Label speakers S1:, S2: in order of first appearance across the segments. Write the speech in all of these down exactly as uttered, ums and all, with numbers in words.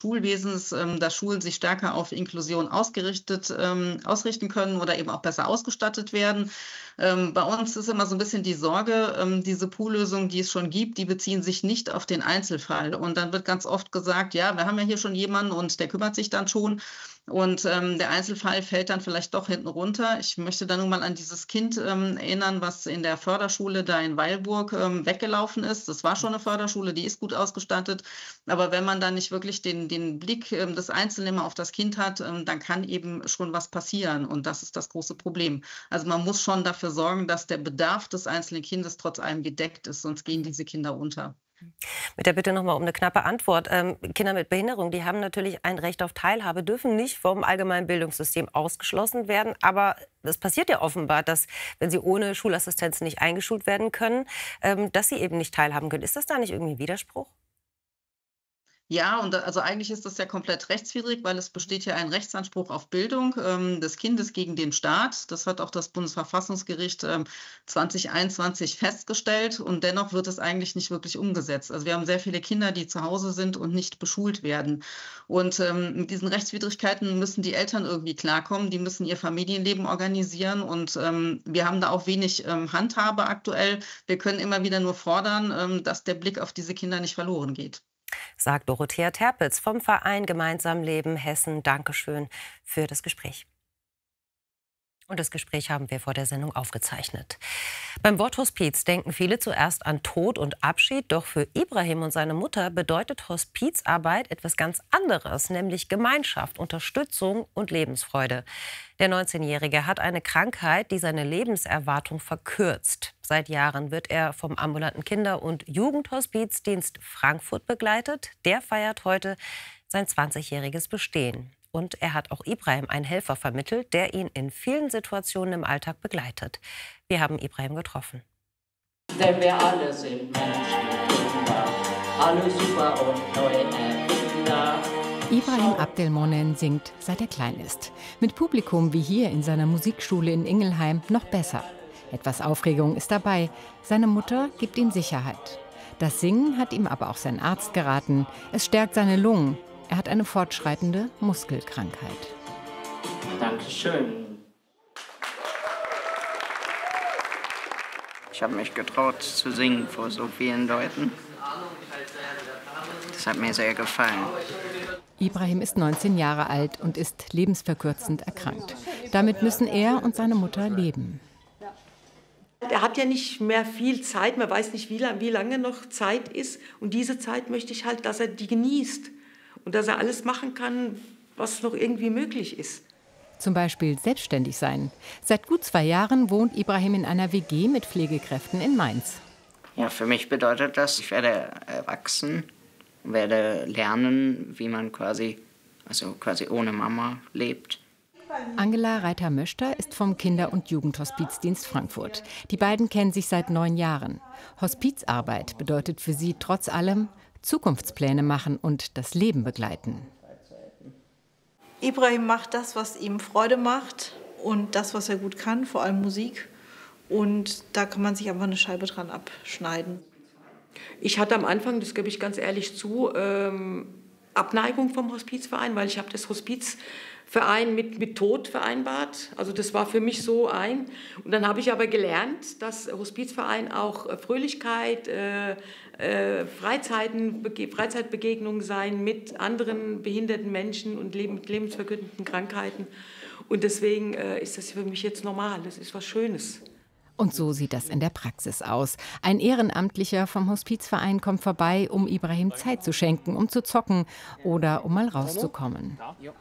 S1: Schulwesens, ähm, dass Schulen sich stärker auf Inklusion ausgerichtet ähm, ausrichten können oder eben auch besser ausgestattet werden. Ähm, bei uns ist immer so ein bisschen die Sorge, ähm, diese Poollösungen, die es schon gibt, die beziehen sich nicht auf den Einzelfall. Und dann wird ganz oft gesagt: „Ja, wir haben ja hier schon jemanden und der kümmert sich dann schon.“ Und, ähm, der Einzelfall fällt dann vielleicht doch hinten runter. Ich möchte da nur mal an dieses Kind, ähm, erinnern, was in der Förderschule da in Weilburg, ähm, weggelaufen ist. Das war schon eine Förderschule, die ist gut ausgestattet. Aber wenn man dann nicht wirklich den den Blick, ähm, des Einzelnen immer auf das Kind hat, ähm, dann kann eben schon was passieren und das ist das große Problem. Also, man muss schon dafür sorgen, dass der Bedarf des einzelnen Kindes trotz allem gedeckt ist, sonst gehen diese Kinder unter.
S2: Mit der Bitte noch mal um eine knappe Antwort. Ähm, Kinder mit Behinderung, die haben natürlich ein Recht auf Teilhabe, dürfen nicht vom allgemeinen Bildungssystem ausgeschlossen werden. Aber es passiert ja offenbar, dass, wenn sie ohne Schulassistenz nicht eingeschult werden können, ähm, dass sie eben nicht teilhaben können. Ist das da nicht irgendwie ein Widerspruch?
S1: Ja, und da also eigentlich ist das ja komplett rechtswidrig, weil es besteht ja ein Rechtsanspruch auf Bildung, ähm, des Kindes gegen den Staat. Das hat auch das Bundesverfassungsgericht, ähm, zwanzig einundzwanzig festgestellt und dennoch wird es eigentlich nicht wirklich umgesetzt. Also, wir haben sehr viele Kinder, die zu Hause sind und nicht beschult werden. Und, ähm, mit diesen Rechtswidrigkeiten müssen die Eltern irgendwie klarkommen. Die müssen ihr Familienleben organisieren und, ähm, wir haben da auch wenig, ähm, Handhabe aktuell. Wir können immer wieder nur fordern, ähm, dass der Blick auf diese Kinder nicht verloren geht.
S2: Sagt Dorothea Terpitz vom Verein Gemeinsam Leben Hessen. Dankeschön für das Gespräch. Und das Gespräch haben wir vor der Sendung aufgezeichnet. Beim Wort Hospiz denken viele zuerst an Tod und Abschied. Doch für Ibrahim und seine Mutter bedeutet Hospizarbeit etwas ganz anderes, nämlich Gemeinschaft, Unterstützung und Lebensfreude. Der neunzehnjährige hat eine Krankheit, die seine Lebenserwartung verkürzt. Seit Jahren wird er vom ambulanten Kinder- und Jugendhospizdienst Frankfurt begleitet. Der feiert heute sein zwanzigjähriges Bestehen. Und er hat auch Ibrahim einen Helfer vermittelt, der ihn in vielen Situationen im Alltag begleitet. Wir haben Ibrahim getroffen.
S3: Denn wir alle sind Menschen, Kinder, alle super und neu Erfinder.
S4: Ibrahim Abdelmonen singt, seit er klein ist. Mit Publikum wie hier in seiner Musikschule in Ingelheim noch besser. Etwas Aufregung ist dabei. Seine Mutter gibt ihm Sicherheit. Das Singen hat ihm aber auch sein Arzt geraten. Es stärkt seine Lungen. Er hat eine fortschreitende Muskelkrankheit.
S3: Dankeschön.
S5: Ich habe mich getraut zu singen vor so vielen Leuten. Das hat mir sehr gefallen.
S4: Ibrahim ist neunzehn Jahre alt und ist lebensverkürzend erkrankt. Damit müssen er und seine Mutter leben.
S6: Er hat ja nicht mehr viel Zeit, man weiß nicht, wie lange, wie lange noch Zeit ist. Und diese Zeit möchte ich halt, dass er die genießt. Und dass er alles machen kann, was noch irgendwie möglich ist.
S4: Zum Beispiel selbstständig sein. Seit gut zwei Jahren wohnt Ibrahim in einer W G mit Pflegekräften in Mainz.
S5: Ja, für mich bedeutet das, ich werde erwachsen, werde lernen, wie man quasi, also quasi ohne Mama lebt.
S4: Angela Reiter-Möster ist vom Kinder- und Jugendhospizdienst Frankfurt. Die beiden kennen sich seit neun Jahren. Hospizarbeit bedeutet für sie trotz allem Zukunftspläne machen und das Leben begleiten.
S7: Ibrahim macht das, was ihm Freude macht und das, was er gut kann, vor allem Musik. Und da kann man sich einfach eine Scheibe dran abschneiden.
S6: Ich hatte am Anfang, das gebe ich ganz ehrlich zu, ähm, Abneigung vom Hospizverein, weil ich habe das Hospizverein mit, mit Tod vereinbart. Also das war für mich so ein. Und dann habe ich aber gelernt, dass Hospizverein auch Fröhlichkeit, äh, äh, Freizeiten, Bege Freizeitbegegnungen sein mit anderen behinderten Menschen und leb mit lebensverkündenden Krankheiten. Und deswegen äh, ist das für mich jetzt normal. Das ist was Schönes.
S4: Und so sieht das in der Praxis aus. Ein Ehrenamtlicher vom Hospizverein kommt vorbei, um Ibrahim Zeit zu schenken, um zu zocken oder um mal rauszukommen.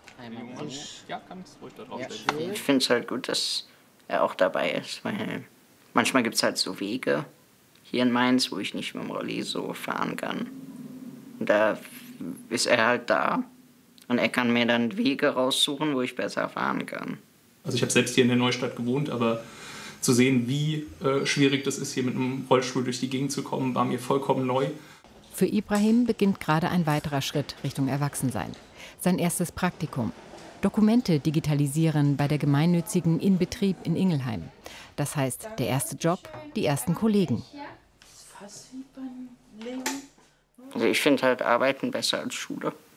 S5: Ich finde es halt gut, dass er auch dabei ist, weil manchmal gibt es halt so Wege hier in Mainz, wo ich nicht mit dem Rolli so fahren kann. Und da ist er halt da und er kann mir dann Wege raussuchen, wo ich besser fahren kann.
S8: Also ich habe selbst hier in der Neustadt gewohnt, aber zu sehen, wie äh, schwierig das ist, hier mit einem Rollstuhl durch die Gegend zu kommen, war mir vollkommen neu.
S4: Für Ibrahim beginnt gerade ein weiterer Schritt Richtung Erwachsensein. Sein erstes Praktikum. Dokumente digitalisieren bei der gemeinnützigen Inbetrieb in Ingelheim. Das heißt, der erste Job, die ersten Kollegen.
S5: Also ich finde halt Arbeiten besser als Schule.